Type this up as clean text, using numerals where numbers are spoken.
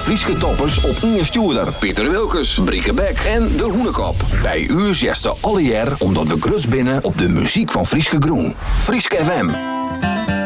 Frieske toppers op Inge Stuurder, Pieter Wilkes, Brieke Beck en De Hoenekop. Bij u zegt alle jaar omdat we grus binnen op de muziek van Frieske Groen. Frieske FM.